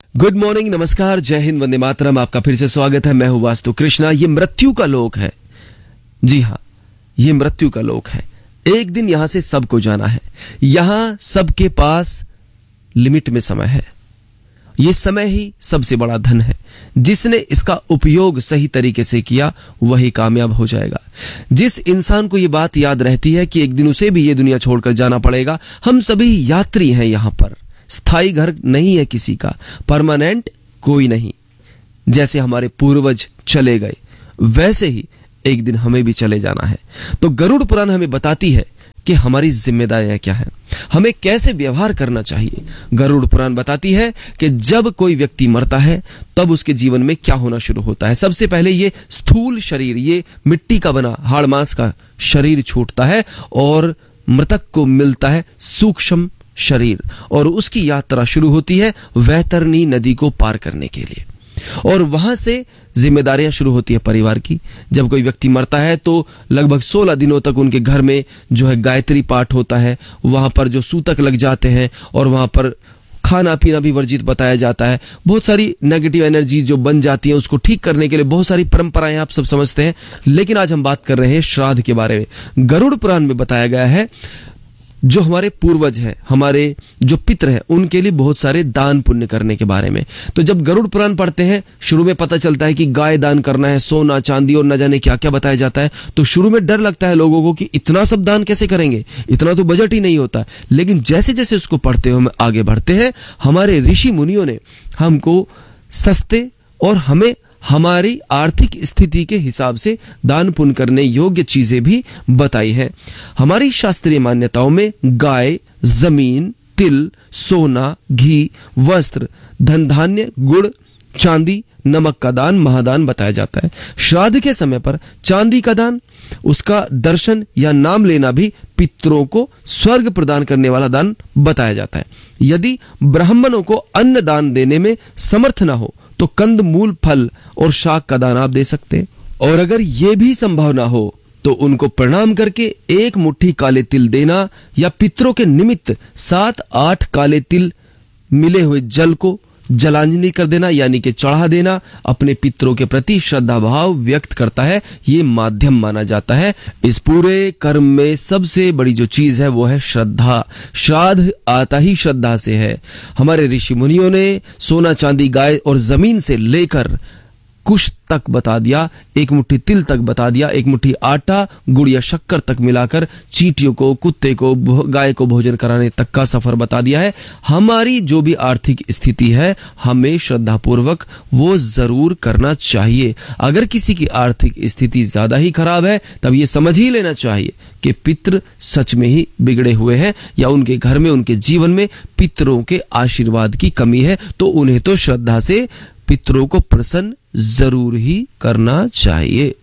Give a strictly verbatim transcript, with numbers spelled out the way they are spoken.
Good morning, नमस्कार, जय हिंद, वंदे मातरम। आपका फिर से स्वागत है। मैं हूं वास्तु कृष्णा। ये मृत्यु का लोक है। जी हां, ये मृत्यु का लोक है। एक दिन यहां से सबको जाना है। यहां सबके पास लिमिट में समय है। ये समय ही सबसे बड़ा धन है। जिसने इसका उपयोग सही तरीके से किया वही कामयाब हो जाएगा। जिस इंसान को ये बात याद रहती है कि एक दिन उसे भी ये दुनिया छोड़कर जाना पड़ेगा। हम सभी यात्री हैं। यहां पर स्थायी घर नहीं है किसी का, परमानेंट कोई नहीं। जैसे हमारे पूर्वज चले गए वैसे ही एक दिन हमें भी चले जाना है। तो गरुड़ पुराण हमें बताती है कि हमारी जिम्मेदारियां क्या है, हमें कैसे व्यवहार करना चाहिए। गरुड़ पुराण बताती है कि जब कोई व्यक्ति मरता है तब उसके जीवन में क्या होना शुरू होता है। सबसे पहले ये स्थूल शरीर, ये मिट्टी का बना हाड़ मांस का शरीर छूटता है और मृतक को मिलता है सूक्ष्म शरीर, और उसकी यात्रा शुरू होती है वैतरणी नदी को पार करने के लिए। और वहां से जिम्मेदारियां शुरू होती है परिवार की। जब कोई व्यक्ति मरता है तो लगभग सोलह दिनों तक उनके घर में जो है गायत्री पाठ होता है। वहां पर जो सूतक लग जाते हैं और वहां पर खाना पीना भी वर्जित बताया जाता है। बहुत सारी नेगेटिव एनर्जी जो बन जाती है उसको ठीक करने के लिए बहुत सारी परंपराएं आप सब समझते हैं। लेकिन आज हम बात कर रहे हैं श्राद्ध के बारे में। गरुड़ पुराण में बताया गया है जो हमारे पूर्वज हैं, हमारे जो पितर हैं, उनके लिए बहुत सारे दान पुण्य करने के बारे में। तो जब गरुड़ पुराण पढ़ते हैं शुरू में पता चलता है कि गाय दान करना है, सोना चांदी और न जाने क्या क्या बताया जाता है। तो शुरू में डर लगता है लोगों को कि इतना सब दान कैसे करेंगे, इतना तो बजट ही नहीं होता। लेकिन जैसे जैसे उसको पढ़ते हुए हम आगे बढ़ते हैं, हमारे ऋषि मुनियों ने हमको सस्ते और हमें हमारी आर्थिक स्थिति के हिसाब से दान पुण्य करने योग्य चीजें भी बताई है। हमारी शास्त्रीय मान्यताओं में गाय, जमीन, तिल, सोना, घी, वस्त्र, धन धान्य, गुड़, चांदी, नमक का दान, महादान बताया जाता है। श्राद्ध के समय पर चांदी का दान, उसका दर्शन या नाम लेना भी पितरों को स्वर्ग प्रदान करने वाला दान बताया जाता है। यदि ब्राह्मणों को अन्न दान देने में समर्थ ना हो तो कंद, मूल, फल और शाक का दान आप दे सकते हैं। और अगर यह भी संभव ना हो तो उनको प्रणाम करके एक मुट्ठी काले तिल देना या पितरों के निमित्त सात आठ काले तिल मिले हुए जल को जलांजलि कर देना, यानी कि चढ़ा देना, अपने पितरों के प्रति श्रद्धा भाव व्यक्त करता है। ये माध्यम माना जाता है। इस पूरे कर्म में सबसे बड़ी जो चीज है वो है श्रद्धा। श्राद्ध आता ही श्रद्धा से है। हमारे ऋषि मुनियों ने सोना, चांदी, गाय और जमीन से लेकर कुश तक बता दिया, एक मुट्ठी तिल तक बता दिया, एक मुट्ठी आटा, गुड़ या शक्कर तक मिलाकर चींटियों को, कुत्ते को, गाय को भोजन कराने तक का सफर बता दिया है। हमारी जो भी आर्थिक स्थिति है हमें श्रद्धा पूर्वक वो जरूर करना चाहिए। अगर किसी की आर्थिक स्थिति ज्यादा ही खराब है तब ये समझ ही लेना चाहिए कि पितृ सच में ही बिगड़े हुए हैं या उनके घर में, उनके जीवन में पितरों के आशीर्वाद की कमी है। तो उन्हें तो श्रद्धा से पितरों को प्रसन्न जरूर ही करना चाहिए।